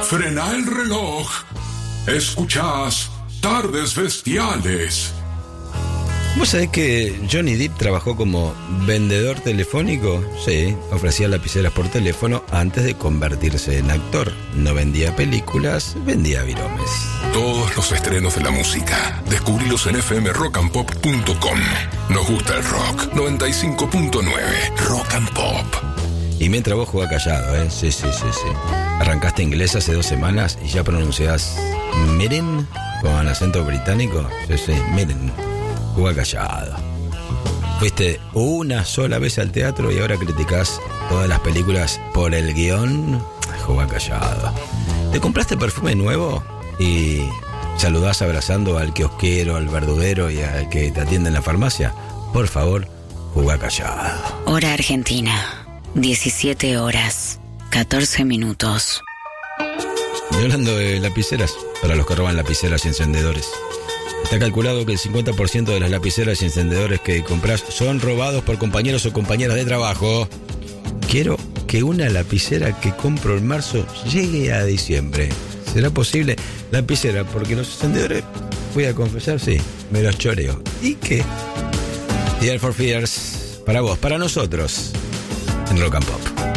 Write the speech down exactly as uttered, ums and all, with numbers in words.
Frená el reloj. Escuchás Tardes Bestiales. ¿Vos sabés que Johnny Depp trabajó como vendedor telefónico? Sí, ofrecía lapiceras por teléfono antes de convertirse en actor. No vendía películas, vendía viromes. Todos los estrenos de la música, descubrilos en f m rock and pop punto com. Nos gusta el rock. noventa y cinco punto nueve Rock and Pop. Y mientras vos jugás callado, ¿eh? Sí, sí, sí, sí. Arrancaste inglés hace dos semanas y ya pronunciás miren con acento británico. Sí, sí, miren. Jugá callado. Fuiste una sola vez al teatro y ahora criticás todas las películas por el guión. Jugá callado. ¿Te compraste perfume nuevo? Y saludás abrazando al kiosquero, al verdudero y al que te atiende en la farmacia. Por favor, jugá callado. Hora Argentina. diecisiete horas, catorce minutos. Y hablando de lapiceras, para los que roban lapiceras y encendedores. Está calculado que el cincuenta por ciento de las lapiceras y encendedores que compras son robados por compañeros o compañeras de trabajo. Quiero que una lapicera que compro en marzo llegue a diciembre. ¿Será posible? Lapicera, porque los encendedores, voy a confesar, sí, me los choreo. ¿Y qué? Tears for Fears, para vos, para nosotros, en Rock and Pop.